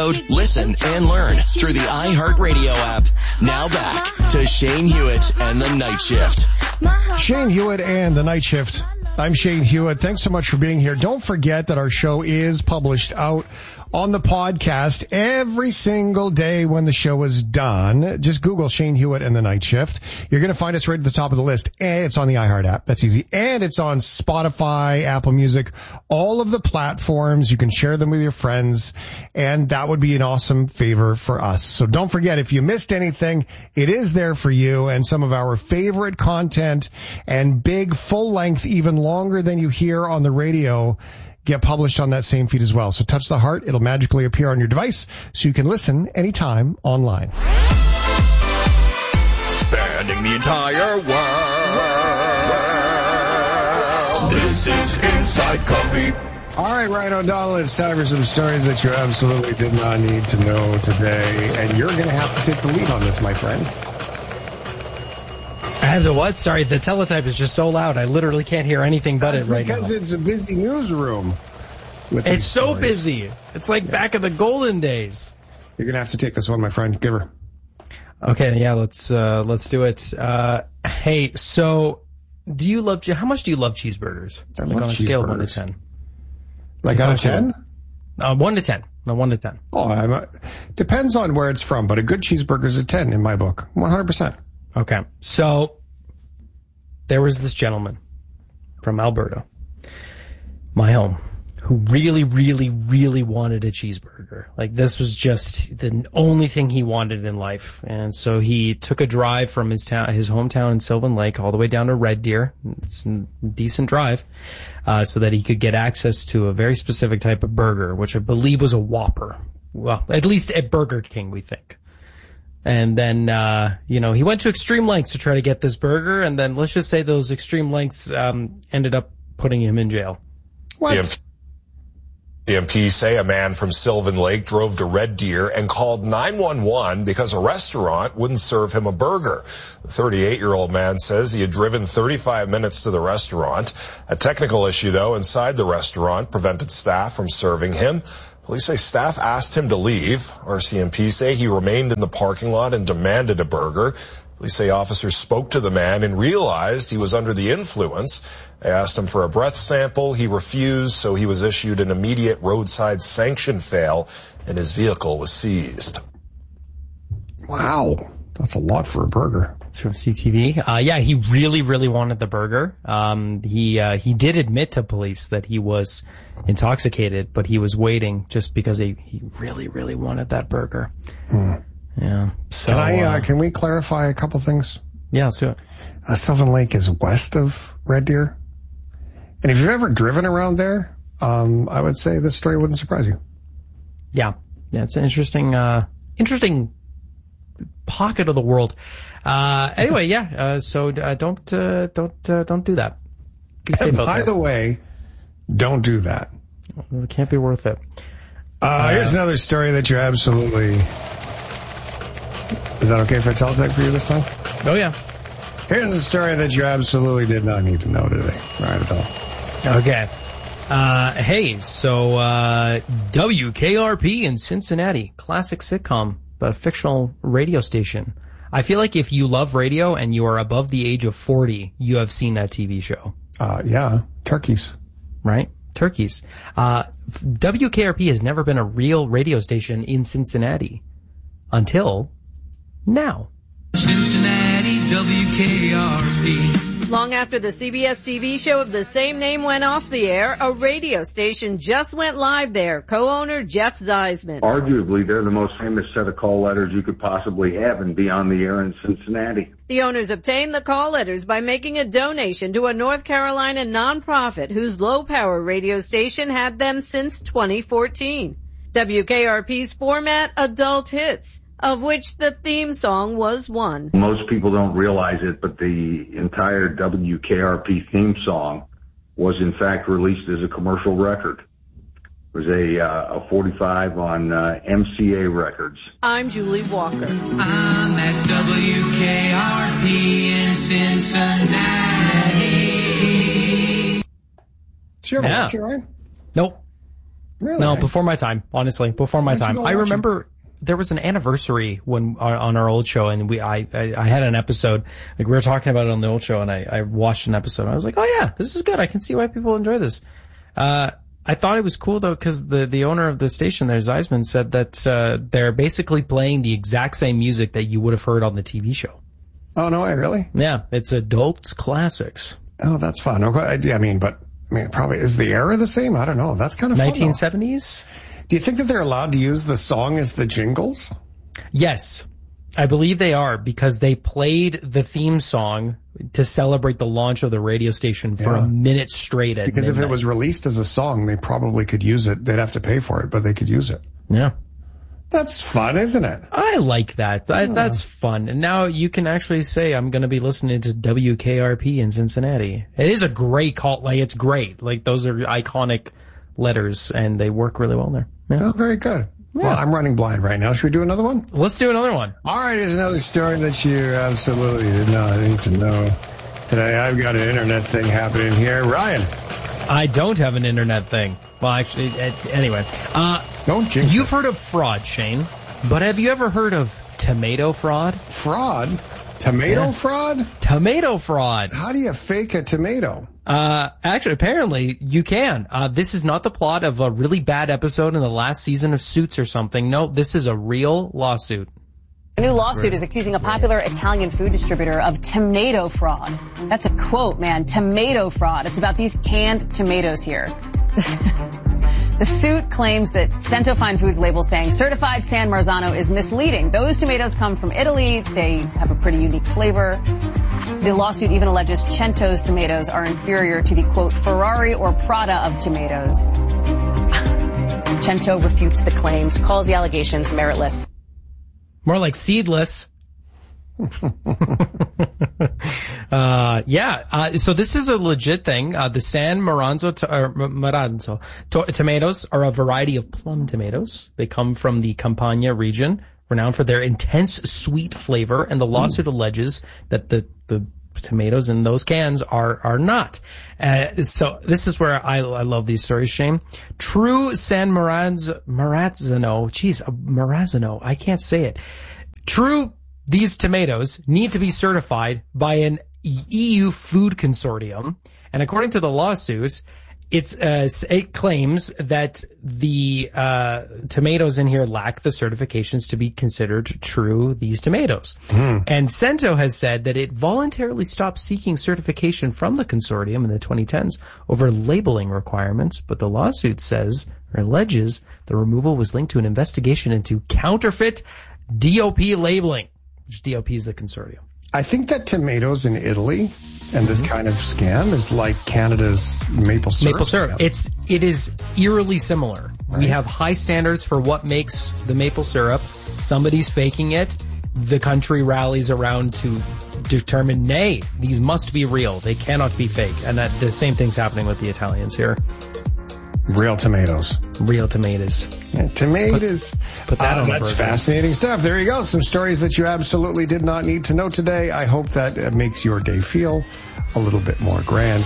Download, listen, and learn through the iHeartRadio app. Now back to Shane Hewitt and the Night Shift. Shane Hewitt and the Night Shift. I'm Shane Hewitt. Thanks so much for being here. Don't forget that our show is published out on the podcast every single day when the show is done. Just Google Shane Hewitt and the Night Shift. You're going to find us right at the top of the list. And it's on the iHeart app. That's easy. And it's on Spotify, Apple Music, all of the platforms. You can share them with your friends. And that would be an awesome favor for us. So don't forget, if you missed anything, it is there for you. And some of our favorite content and big, full length, even longer than you hear on the radio, get published on that same feed as well. So touch the heart. It'll magically appear on your device so you can listen anytime online. Spanning the entire world. This is Inside Coffee. All right, Ryan O'Donnell, it's time for some stories that you absolutely did not need to know today. And you're going to have to take the lead on this, my friend. I have the what? Sorry, the teletype is just so loud. I literally can't hear anything but it right now. Because it's a busy newsroom. It's so busy. It's like back in the golden days. You're going to have to take this one, my friend. Give her. Okay, yeah, let's do it. Hey, so how much do you love cheeseburgers? I like love on a scale of 1 to 10. Like out of 10? 1 to 10. No, 1 to 10. Oh, depends on where it's from, but a good cheeseburger is a 10 in my book. 100%. Okay, so there was this gentleman from Alberta, my home, who really, really, really wanted a cheeseburger. Like, this was just the only thing he wanted in life. And so he took a drive from his hometown in Sylvan Lake all the way down to Red Deer. It's a decent drive, so that he could get access to a very specific type of burger, which I believe was a Whopper. Well, at least at Burger King, we think. And then, he went to extreme lengths to try to get this burger, and then let's just say those extreme lengths ended up putting him in jail. What? The MP say a man from Sylvan Lake drove to Red Deer and called 911 because a restaurant wouldn't serve him a burger. The 38-year-old man says he had driven 35 minutes to the restaurant. A technical issue, though, inside the restaurant prevented staff from serving him. Police say staff asked him to leave. RCMP say he remained in the parking lot and demanded a burger. Police say officers spoke to the man and realized he was under the influence. They asked him for a breath sample. He refused, so he was issued an immediate roadside sanction fail, and his vehicle was seized. Wow. That's a lot for a burger. It's from CTV. Yeah, he really, really wanted the burger. He did admit to police that he was intoxicated, but he was waiting just because he really, really wanted that burger. Yeah. So, can we clarify a couple things? Yeah, let's do it. Sylvan Lake is west of Red Deer. And if you've ever driven around there, I would say this story wouldn't surprise you. Yeah. Yeah, it's an interesting pocket of the world. Anyway, yeah. So don't do that. Be safe out there. By the way, don't do that. It can't be worth it. Here's another story that you absolutely. Is that okay for a teletype for you this time? Oh yeah. Here's a story that you absolutely did not need to know today. Right at all. Okay. Hey, so WKRP in Cincinnati, classic sitcom, but a fictional radio station. I feel like if you love radio and you are above the age of 40, you have seen that TV show. Yeah, turkeys. Right? Turkeys. WKRP has never been a real radio station in Cincinnati until now. Cincinnati, WKRP. Long after the CBS TV show of the same name went off the air, a radio station just went live there. Co-owner Jeff Zeisman. Arguably, they're the most famous set of call letters you could possibly have and be on the air in Cincinnati. The owners obtained the call letters by making a donation to a North Carolina nonprofit whose low-power radio station had them since 2014. WKRP's format, adult hits, of which the theme song was one. Most people don't realize it, but the entire WKRP theme song was in fact released as a commercial record. It was a 45 on MCA Records. I'm Julie Walker. I'm at WKRP in Cincinnati. Did you ever watch it, Ryan? Nope. Really? No, before my time, honestly, before my time. I remember there was an anniversary when on our old show, and I had an episode, like we were talking about it on the old show, and I watched an episode, and I was like, oh yeah, this is good. I can see why people enjoy this. I thought it was cool though, because the owner of the station there, Zeisman, said that they're basically playing the exact same music that you would have heard on the TV show. Oh no way, really? Yeah, it's adult classics. Oh, that's fun. Okay, I mean, probably is the era the same? I don't know. That's kind of fun. 1970s. Do you think that they're allowed to use the song as the jingles? Yes, I believe they are, because they played the theme song to celebrate the launch of the radio station for a minute straight at Because midnight. if it was released as a song, they probably could use it. They'd have to pay for it, but they could use it. Yeah. That's fun, isn't it? I like that. That's fun. And now you can actually say, I'm going to be listening to WKRP in Cincinnati. It is a great call. Like, it's great. Like, those are iconic letters, and they work really well there. Yeah. Oh, very good. Yeah. Well, I'm running blind right now. Should we do another one? Let's do another one. All right, here's another story that you absolutely did not need to know today. I've got an internet thing happening here. Ryan. I don't have an internet thing. Well, actually, anyway. Don't jinx You've heard of fraud, Shane, but have you ever heard of tomato fraud? Fraud? Tomato fraud? Tomato fraud. How do you fake a tomato? Actually, apparently you can. This is not the plot of a really bad episode in the last season of Suits or something. No, this is a real lawsuit. A new lawsuit is accusing a popular Italian food distributor of tomato fraud. That's a quote, man. Tomato fraud. It's about these canned tomatoes here. The suit claims that Cento Fine Foods label saying certified San Marzano is misleading. Those tomatoes come from Italy. They have a pretty unique flavor. The lawsuit even alleges Cento's tomatoes are inferior to the, quote, Ferrari or Prada of tomatoes. Cento refutes the claims, calls the allegations meritless. More like seedless. So this is a legit thing. The San Maranzo tomatoes are a variety of plum tomatoes. They come from the Campania region, renowned for their intense sweet flavor, and the lawsuit alleges that the tomatoes in those cans are not. So this is where I love these stories, Shane. True San Maranzo, I can't say it. True, these tomatoes need to be certified by an EU food consortium, and according to the lawsuit, it claims that the tomatoes in here lack the certifications to be considered true these tomatoes. And Cento has said that it voluntarily stopped seeking certification from the consortium in the 2010s over labeling requirements, but the lawsuit says, or alleges, the removal was linked to an investigation into counterfeit DOP labeling, which DOP is the consortium. I think that tomatoes in Italy and this kind of scam is like Canada's maple syrup. Maple syrup. Scam. It is eerily similar. Right. We have high standards for what makes the maple syrup. Somebody's faking it. The country rallies around to determine, nay, these must be real. They cannot be fake. And that the same thing's happening with the Italians here. Real tomatoes. Real tomatoes. Yeah, tomatoes. Put that on that's fascinating stuff. There you go. Some stories that you absolutely did not need to know today. I hope that makes your day feel a little bit more grand.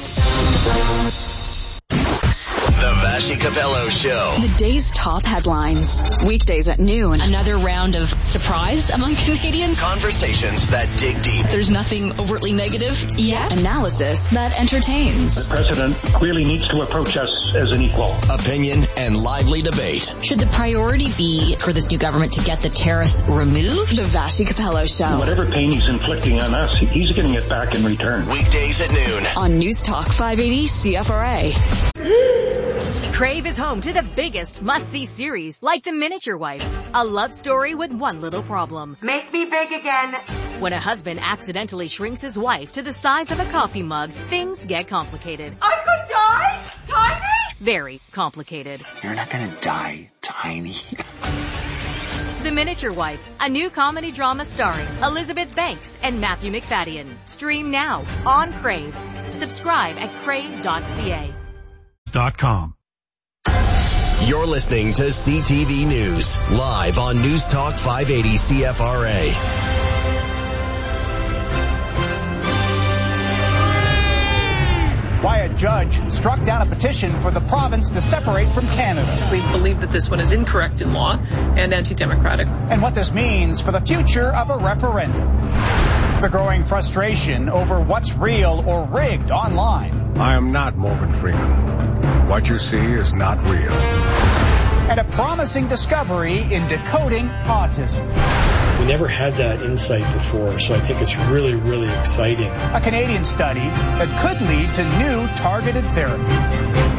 The Vassy Capello Show. The day's top headlines. Weekdays at noon. Another round of surprise among Canadians. Conversations that dig deep. There's nothing overtly negative yet. Analysis that entertains. The president clearly needs to approach us as an equal. Opinion and lively debate. Should the priority be for this new government to get the tariffs removed? The Vassy Capello Show. Whatever pain he's inflicting on us, he's getting it back in return. Weekdays at noon. On News Talk 580 CFRA. Crave is home to the biggest must-see series, like The Miniature Wife, a love story with one little problem. Make me big again. When a husband accidentally shrinks his wife to the size of a coffee mug, things get complicated. I could die? Tiny? Very complicated. You're not gonna die tiny. The Miniature Wife, a new comedy drama starring Elizabeth Banks and Matthew McFadden. Stream now on Crave. Subscribe at crave.ca. .com. You're listening to CTV News, live on News Talk 580 CFRA. Why a judge struck down a petition for the province to separate from Canada. We believe that this one is incorrect in law and anti-democratic. And what this means for the future of a referendum. The growing frustration over what's real or rigged online. I am not Morgan Freeman. What you see is not real. And a promising discovery in decoding autism. We never had that insight before, so I think it's really, really exciting. A Canadian study that could lead to new targeted therapies.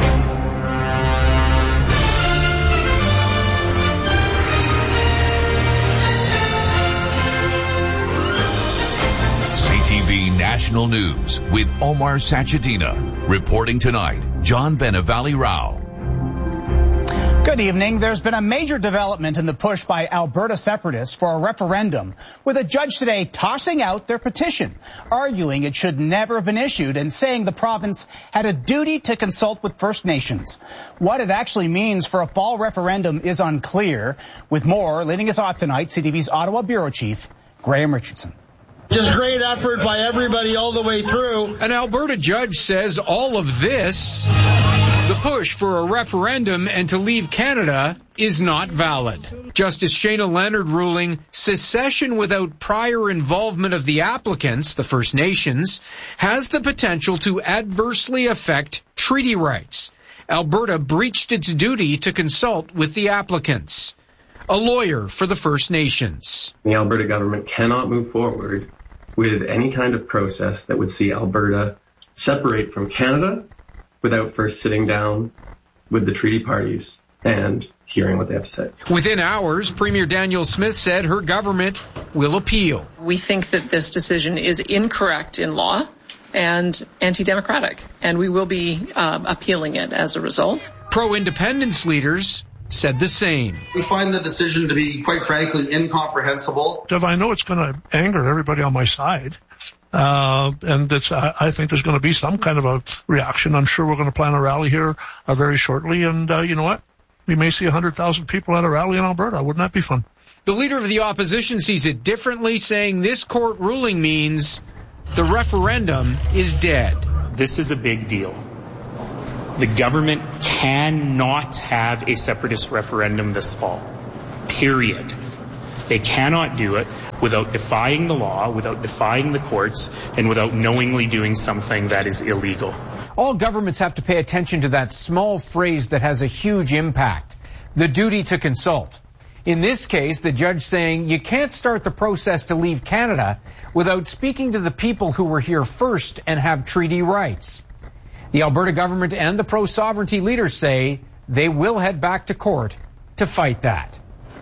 CTV National News with Omar Sachedina. Reporting tonight, John Benavali Rao. Good evening. There's been a major development in the push by Alberta separatists for a referendum, with a judge today tossing out their petition, arguing it should never have been issued and saying the province had a duty to consult with First Nations. What it actually means for a fall referendum is unclear. With more, leading us off tonight, CTV's Ottawa Bureau Chief, Graham Richardson. Just great effort by everybody all the way through. An Alberta judge says all of this, the push for a referendum and to leave Canada, is not valid. Justice Shayna Leonard ruling secession without prior involvement of the applicants, the First Nations, has the potential to adversely affect treaty rights. Alberta breached its duty to consult with the applicants. A lawyer for the First Nations. The Alberta government cannot move forward with any kind of process that would see Alberta separate from Canada without first sitting down with the treaty parties and hearing what they have to say. Within hours, Premier Danielle Smith said her government will appeal. We think that this decision is incorrect in law and anti-democratic, and we will be appealing it as a result. Pro-independence leaders said the same. We find the decision to be, quite frankly, incomprehensible. I know it's going to anger everybody on my side. And I think there's going to be some kind of a reaction. I'm sure we're going to plan a rally here very shortly. And you know what? We may see 100,000 people at a rally in Alberta. Wouldn't that be fun? The leader of the opposition sees it differently, saying this court ruling means the referendum is dead. This is a big deal. The government cannot have a separatist referendum this fall. Period. They cannot do it without defying the law, without defying the courts, and without knowingly doing something that is illegal. All governments have to pay attention to that small phrase that has a huge impact, the duty to consult. In this case, the judge saying you can't start the process to leave Canada without speaking to the people who were here first and have treaty rights. The Alberta government and the pro-sovereignty leaders say they will head back to court to fight that.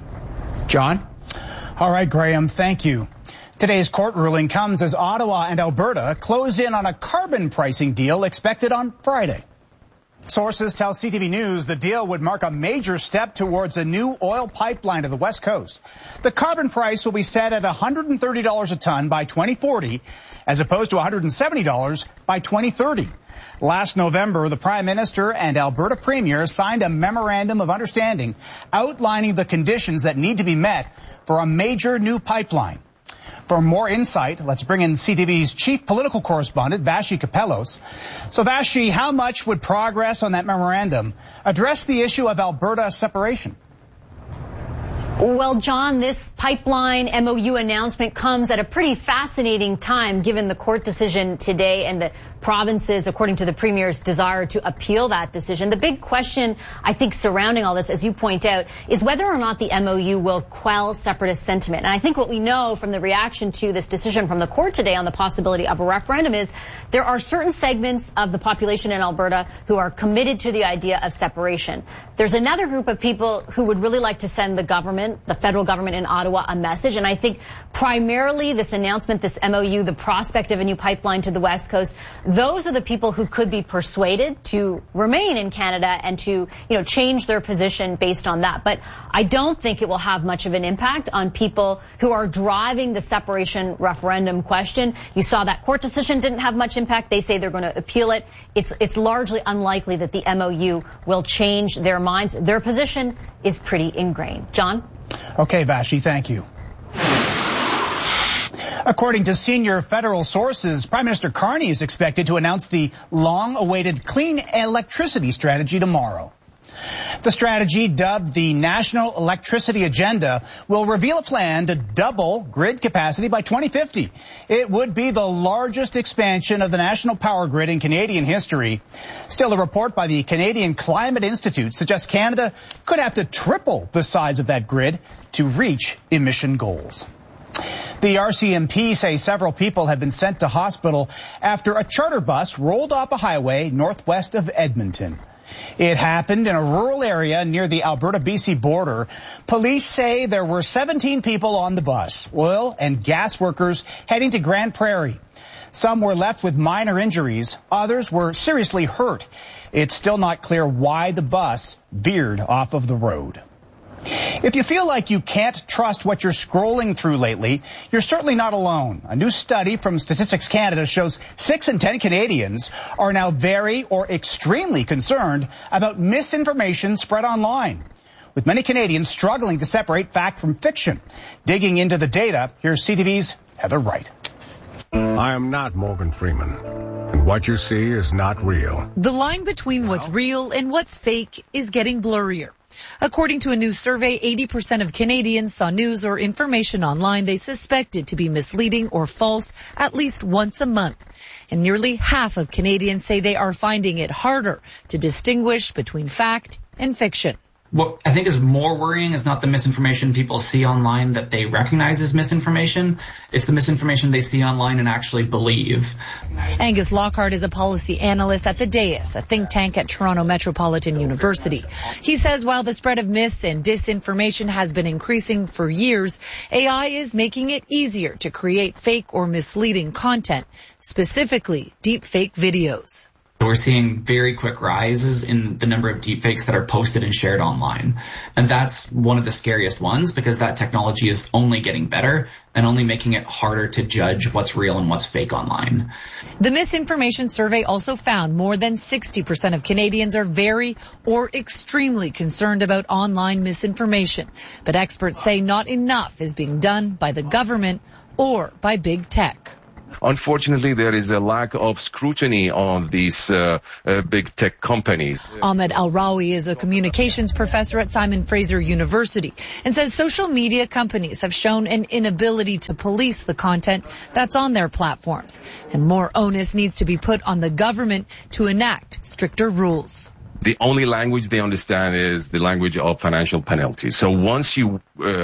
John? All right, Graham, thank you. Today's court ruling comes as Ottawa and Alberta close in on a carbon pricing deal expected on Friday. Sources tell CTV News the deal would mark a major step towards a new oil pipeline to the West Coast. The carbon price will be set at $130 a ton by 2040, as opposed to $170 by 2030. Last November, the Prime Minister and Alberta Premier signed a memorandum of understanding outlining the conditions that need to be met for a major new pipeline. For more insight, let's bring in CTV's chief political correspondent, Vassy Kapelos. So, Vassy, how much would progress on that memorandum address the issue of Alberta separation? Well, John, this pipeline MOU announcement comes at a pretty fascinating time given the court decision today and the provinces, according to the Premier's desire to appeal that decision. The big question, I think, surrounding all this, as you point out, is whether or not the MOU will quell separatist sentiment. And I think what we know from the reaction to this decision from the court today on the possibility of a referendum is there are certain segments of the population in Alberta who are committed to the idea of separation. There's another group of people who would really like to send the government, the federal government in Ottawa, a message. And I think primarily this announcement, this MOU, the prospect of a new pipeline to the West Coast, those are the people who could be persuaded to remain in Canada and to, change their position based on that. But I don't think it will have much of an impact on people who are driving the separation referendum question. You saw that court decision didn't have much impact. They say they're going to appeal it. It's largely unlikely that the MOU will change their minds. Their position is pretty ingrained. John? Okay, Vassy, thank you. According to senior federal sources, Prime Minister Carney is expected to announce the long-awaited clean electricity strategy tomorrow. The strategy, dubbed the National Electricity Agenda, will reveal a plan to double grid capacity by 2050. It would be the largest expansion of the national power grid in Canadian history. Still, a report by the Canadian Climate Institute suggests Canada could have to triple the size of that grid to reach emission goals. The RCMP say several people have been sent to hospital after a charter bus rolled off a highway northwest of Edmonton. It happened in a rural area near the Alberta-BC border. Police say there were 17 people on the bus, oil and gas workers heading to Grand Prairie. Some were left with minor injuries. Others were seriously hurt. It's still not clear why the bus veered off of the road. If you feel like you can't trust what you're scrolling through lately, you're certainly not alone. A new study from Statistics Canada shows 6 in 10 Canadians are now very or extremely concerned about misinformation spread online, with many Canadians struggling to separate fact from fiction. Digging into the data, here's CTV's Heather Wright. I am not Morgan Freeman, and what you see is not real. The line between what's real and what's fake is getting blurrier. According to a new survey, 80% of Canadians saw news or information online they suspected to be misleading or false at least once a month. And nearly half of Canadians say they are finding it harder to distinguish between fact and fiction. What I think is more worrying is not the misinformation people see online that they recognize as misinformation. It's the misinformation they see online and actually believe. Angus Lockhart is a policy analyst at the DAIS, a think tank at Toronto Metropolitan University. He says while the spread of mis and disinformation has been increasing for years, AI is making it easier to create fake or misleading content, specifically deepfake videos. We're seeing very quick rises in the number of deepfakes that are posted and shared online. And that's one of the scariest ones because that technology is only getting better and only making it harder to judge what's real and what's fake online. The misinformation survey also found more than 60% of Canadians are very or extremely concerned about online misinformation. But experts say not enough is being done by the government or by big tech. Unfortunately, there is a lack of scrutiny on these big tech companies. Ahmed Al-Rawi is a communications professor at Simon Fraser University and says social media companies have shown an inability to police the content that's on their platforms. And more onus needs to be put on the government to enact stricter rules. The only language they understand is the language of financial penalties. So once you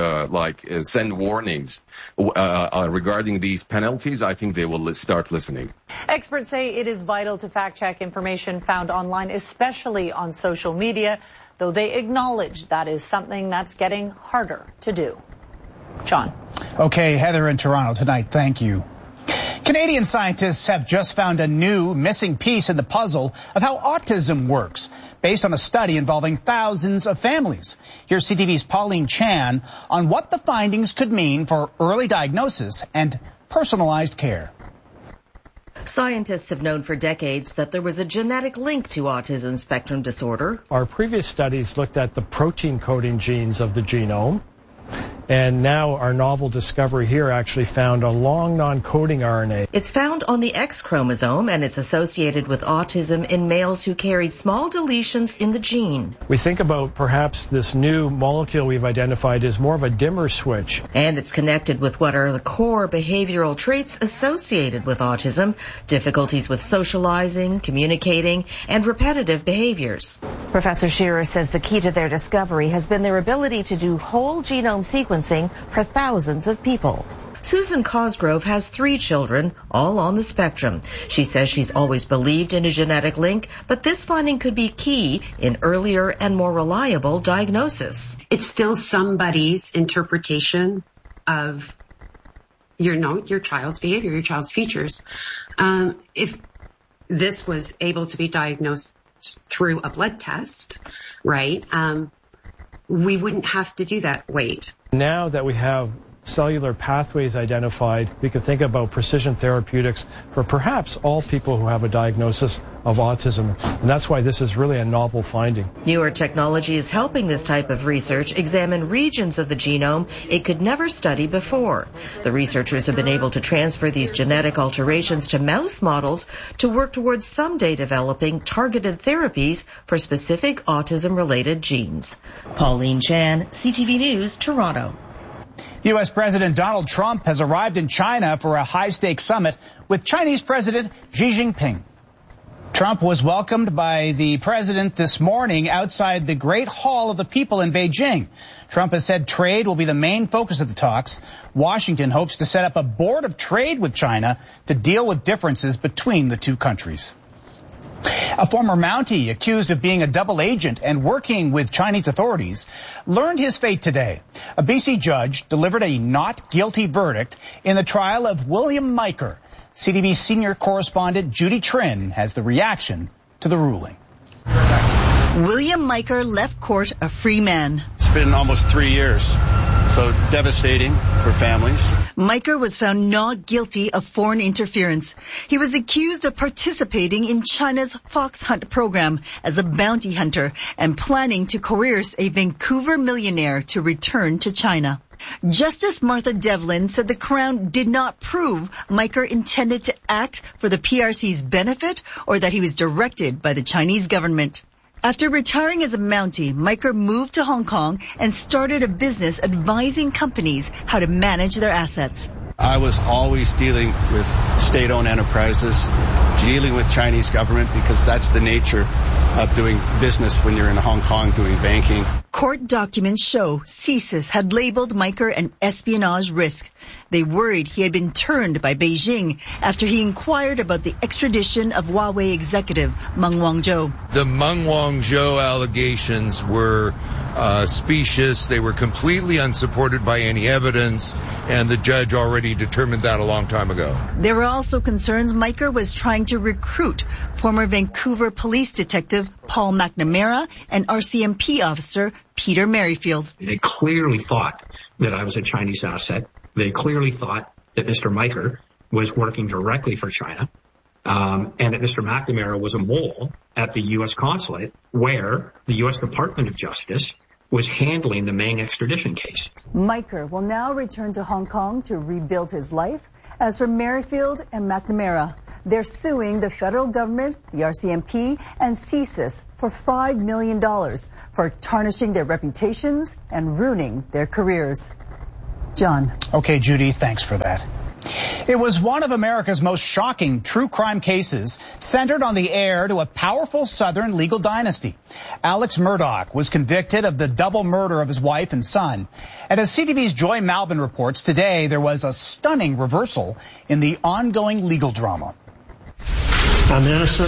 send warnings regarding these penalties, I think they will start listening. Experts say it is vital to fact-check information found online, especially on social media, though they acknowledge that is something that's getting harder to do. John. Okay, Heather in Toronto tonight. Thank you. Canadian scientists have just found a new missing piece in the puzzle of how autism works, based on a study involving thousands of families. Here's CTV's Pauline Chan on what the findings could mean for early diagnosis and personalized care. Scientists have known for decades that there was a genetic link to autism spectrum disorder. Our previous studies looked at the protein coding genes of the genome. And now our novel discovery here actually found a long non-coding RNA. It's found on the X chromosome, and it's associated with autism in males who carried small deletions in the gene. We think about perhaps this new molecule we've identified as more of a dimmer switch. And it's connected with what are the core behavioral traits associated with autism: difficulties with socializing, communicating, and repetitive behaviors. Professor Shearer says the key to their discovery has been their ability to do whole genome sequencing for thousands of people. Susan Cosgrove has 3 children, all on the spectrum. She says she's always believed in a genetic link, but this finding could be key in earlier and more reliable diagnosis. It's still somebody's interpretation of your child's behavior, your child's features. If this was able to be diagnosed through a blood test, right, we wouldn't have to do that wait. Now that we have cellular pathways identified, we can think about precision therapeutics for perhaps all people who have a diagnosis of autism. And that's why this is really a novel finding. Newer technology is helping this type of research examine regions of the genome it could never study before. The researchers have been able to transfer these genetic alterations to mouse models to work towards someday developing targeted therapies for specific autism-related genes. Pauline Chan, CTV News, Toronto. U.S. President Donald Trump has arrived in China for a high-stakes summit with Chinese President Xi Jinping. Trump was welcomed by the president this morning outside the Great Hall of the People in Beijing. Trump has said trade will be the main focus of the talks. Washington hopes to set up a board of trade with China to deal with differences between the two countries. A former Mountie accused of being a double agent and working with Chinese authorities learned his fate today. A BC judge delivered a not guilty verdict in the trial of William Miker. CTV senior correspondent Judy Trin has the reaction to the ruling. William Miker left court a free man. It's been almost 3 years, so devastating for families. Miker was found not guilty of foreign interference. He was accused of participating in China's fox hunt program as a bounty hunter and planning to coerce a Vancouver millionaire to return to China. Justice Martha Devlin said the Crown did not prove Miker intended to act for the PRC's benefit or that he was directed by the Chinese government. After retiring as a Mountie, Miker moved to Hong Kong and started a business advising companies how to manage their assets. I was always dealing with state-owned enterprises, dealing with Chinese government, because that's the nature of doing business when you're in Hong Kong doing banking. Court documents show CSIS had labeled Miker an espionage risk. They worried he had been turned by Beijing after he inquired about the extradition of Huawei executive Meng Wanzhou. The Meng Wanzhou allegations were specious. They were completely unsupported by any evidence, and the judge already determined that a long time ago. There were also concerns Miker was trying to recruit former Vancouver police detective Paul McNamara and RCMP officer Peter Merrifield. They clearly thought that I was a Chinese asset. They clearly thought that Mr. Miker was working directly for China, and that Mr. McNamara was a mole at the U.S. consulate where the U.S. Department of Justice was handling the Meng extradition case. Miker will now return to Hong Kong to rebuild his life. As for Merrifield and McNamara, they're suing the federal government, the RCMP, and CSIS for $5 million for tarnishing their reputations and ruining their careers. John. Okay, Judy, thanks for that. It was one of America's most shocking true crime cases, centered on the heir to a powerful Southern legal dynasty. Alex Murdaugh was convicted of the double murder of his wife and son. And as CTV's Joy Malvin reports, today there was a stunning reversal in the ongoing legal drama. I'm innocent.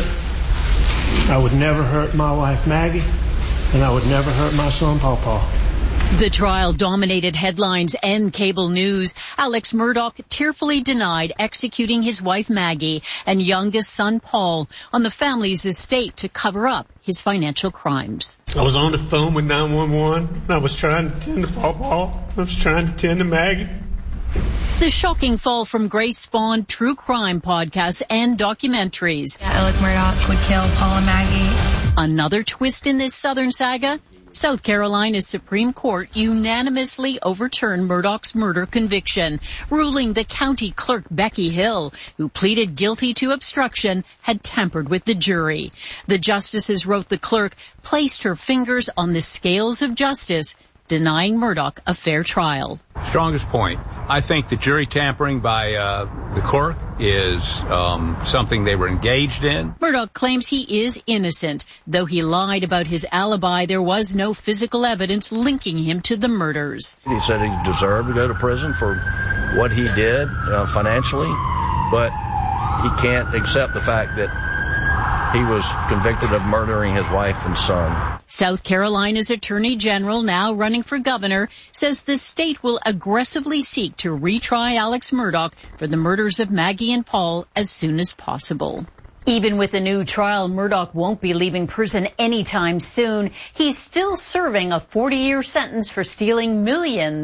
I would never hurt my wife Maggie, and I would never hurt my son Pawpaw. The trial dominated headlines and cable news. Alex Murdaugh tearfully denied executing his wife Maggie and youngest son Paul on the family's estate to cover up his financial crimes. I was on the phone with 911. I was trying to tend to Pawpaw. I was trying to tend to Maggie. The shocking fall from grace spawned true crime podcasts and documentaries. Alex Murdaugh would kill Paul and Maggie. Another twist in this Southern saga? South Carolina's Supreme Court unanimously overturned Murdaugh's murder conviction, ruling the county clerk Becky Hill, who pleaded guilty to obstruction, had tampered with the jury. The justices wrote the clerk placed her fingers on the scales of justice, denying Murdaugh a fair trial. Strongest point. I think the jury tampering by the court is something they were engaged in. Murdaugh claims he is innocent. Though he lied about his alibi, there was no physical evidence linking him to the murders. He said he deserved to go to prison for what he did financially, but he can't accept the fact that he was convicted of murdering his wife and son. South Carolina's Attorney General, now running for governor, says the state will aggressively seek to retry Alex Murdaugh for the murders of Maggie and Paul as soon as possible. Even with a new trial, Murdaugh won't be leaving prison anytime soon. He's still serving a 40-year sentence for stealing millions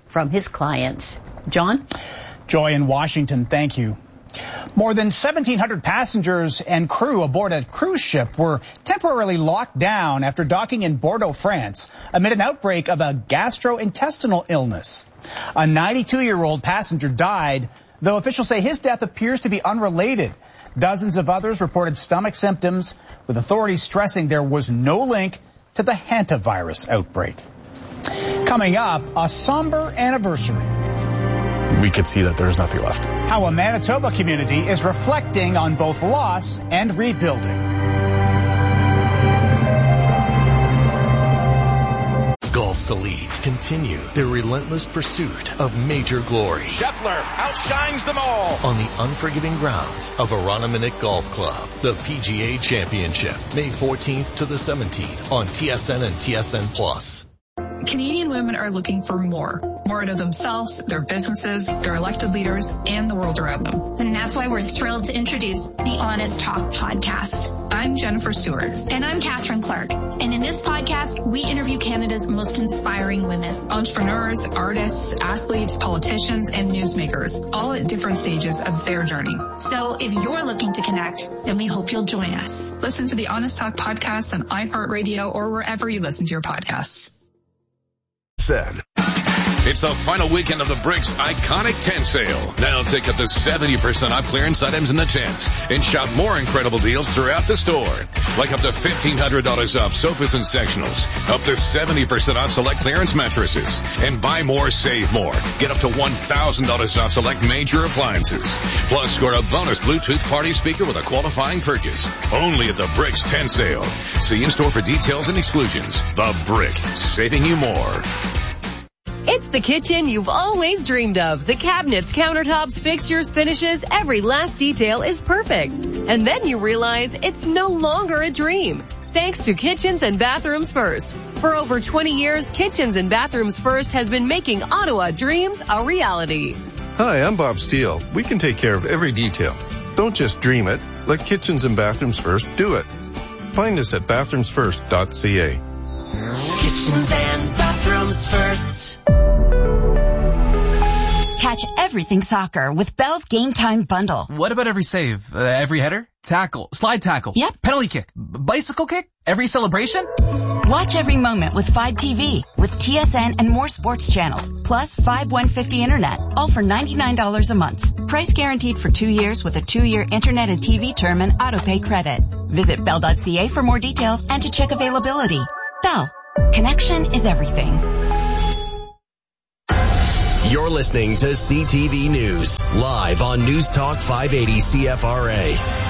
from his clients. John? Joy in Washington, thank you. More than 1,700 passengers and crew aboard a cruise ship were temporarily locked down after docking in Bordeaux, France, amid an outbreak of a gastrointestinal illness. A 92-year-old passenger died, though officials say his death appears to be unrelated. Dozens of others reported stomach symptoms, with authorities stressing there was no link to the hantavirus outbreak. Coming up, a somber anniversary. We could see that there's nothing left. How a Manitoba community is reflecting on both loss and rebuilding. Golf's elite continue their relentless pursuit of major glory. Scheffler outshines them all. On the unforgiving grounds of Aroniminick Golf Club, the PGA Championship, May 14th to the 17th on TSN and TSN+. Canadian women are looking for more out of themselves, their businesses, their elected leaders, and the world around them. And that's why we're thrilled to introduce the Honest Talk podcast. I'm Jennifer Stewart. And I'm Catherine Clark. And in this podcast, we interview Canada's most inspiring women. Entrepreneurs, artists, athletes, politicians, and newsmakers, all at different stages of their journey. So if you're looking to connect, then we hope you'll join us. Listen to the Honest Talk podcast on iHeartRadio or wherever you listen to your podcasts. Said. It's the final weekend of the Bricks Iconic Tent Sale. Now take up to 70% off clearance items in the tents and shop more incredible deals throughout the store. Like up to $1,500 off sofas and sectionals, up to 70% off select clearance mattresses, and buy more, save more. Get up to $1,000 off select major appliances. Plus, score a bonus Bluetooth party speaker with a qualifying purchase. Only at the Bricks Tent Sale. See in-store for details and exclusions. The Brick, saving you more. It's the kitchen you've always dreamed of. The cabinets, countertops, fixtures, finishes, every last detail is perfect. And then you realize it's no longer a dream. Thanks to Kitchens and Bathrooms First. For over 20 years, Kitchens and Bathrooms First has been making Ottawa dreams a reality. Hi, I'm Bob Steele. We can take care of every detail. Don't just dream it. Let Kitchens and Bathrooms First do it. Find us at bathroomsfirst.ca. Kitchens and Bathrooms First. Catch everything soccer with Bell's Game Time Bundle. What about every save? Every header? Tackle? Slide tackle? Yep. Penalty kick? Bicycle kick? Every celebration? Watch every moment with 5 TV, with TSN and more sports channels, plus 5 150 internet, all for $99 a month. Price guaranteed for 2 years with a 2-year internet and TV term and autopay credit. Visit bell.ca for more details and to check availability. Bell. Connection is everything. You're listening to CTV News, live on News Talk 580 CFRA.